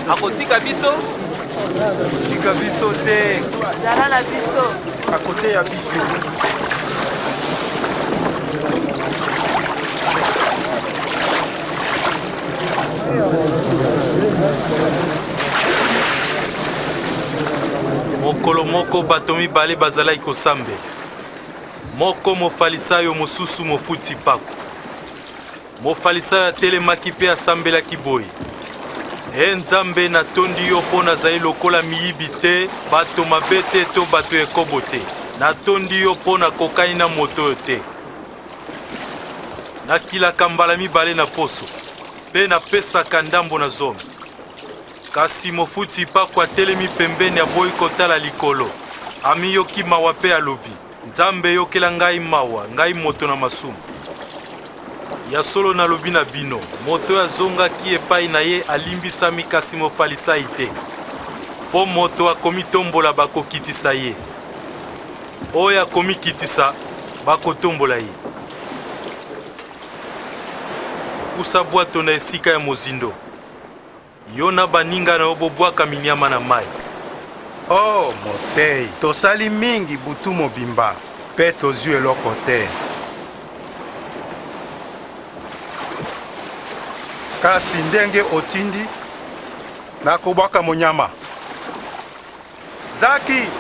akotika biso? Tika biso te. Zala na biso. Akote ya biso. Mokolo moko bato mibale bazalaki kosambe. Moko mofalisayo mosusu mofuti pako. Mofalisayo atelemaki mpe asambelaki boye. Nzambe natondi yo mpo nazali lokola miyibi te, bato mabe te to bato ekobo te. Natondi yo mpo nakokani na moto oyo te. Nakilaka mbala mibale na poso, mpe napesaka ndambo na zomi. Kasi mofuti pako atelemi pembeni aboyi kotala likolo. Amiyoki mawa mpe alobi, Nzambe yokela ngai mawa, ngai moto na masumu. Ya solo nalobi na bino, moto azongaki epai na ye alimbisami kasi mofalisai te. Po moto akomitombola bakokitisa ye. Oyo akomikitisa bakotombola ye. Kusa bwato na esika ya mozindo. Yo na baninga na yo bobwaka minyama na mai. Oh motei, tosali mingi butu mobimba, mpe tozwi eloko te. Kasi ndenge otindi nakobwaka monyama. Zaki!